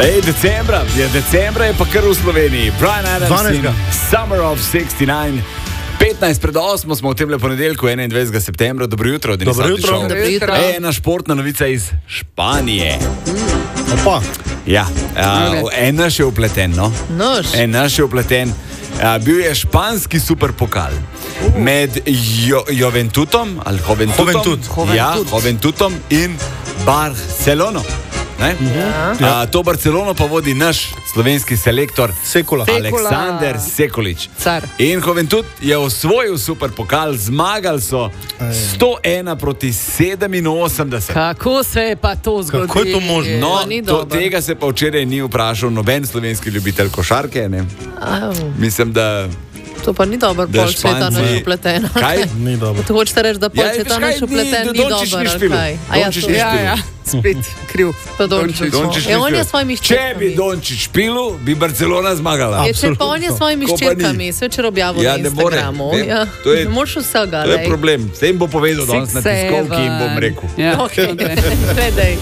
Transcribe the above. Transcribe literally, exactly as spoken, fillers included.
Ej, decembra, je decembra je pa kar v Sloveniji. Bryan Adams in Summer of šestnajst. petnajst pred osmo smo v temle ponedeljku, enaindvajsetega septembra. Dobro jutro, Denis. Dobro jutro. Dobro jutro. Ej, ena športna novica iz Španije. Mm. Opa. Ja, uh, en naš je upleten, no? Nož. En naš je upleten. Uh, bil je španski superpokal uh. med jo, Juventusom ali Juventusom, Juventut. Ja, Juventusom in Barcelono. Ja. A, to Barcelono pa vodi naš slovenski selektor Sekula. Aleksander Sekulič. Car. In Juventut je osvojil superpokal, zmagali so sto ena proti sedeminosemdeset. Kako se je pa to zgodilo? Kako je to možno? No, Pa ni to, dobro. tega se pa včeraj ni vprašal noben slovenski ljubitelj košarke. Ne? Au, Mislim, da to pa ni dobro, Da pol če je ta Španci- naš upleten. Kaj? Ni dobro. To hočete reči, da pol Ja, če je ta veš kaj, naš ni- upleten, ni Dončić dober. ni ali špilil. kaj? A ja, Dončić to- ni ja, špilil. ja, spet kriv. Pa Dončić. Dončić Ja, ni on je špilil. s svojimi Če bi ščirkami. Dončić špilil, bi Barcelona zmagala. Je, če pa on je s svojimi Ko pa ni. ščirkami, sve včeraj objavil Ja, na ne more. Instagramu. Vem, Ja, to je- ne moreš vsega. To je lej. problem. Vse jim bo povedal danes na Six, tiskovki in bom seven. rekel. Ja, Okej, okay. gledaj.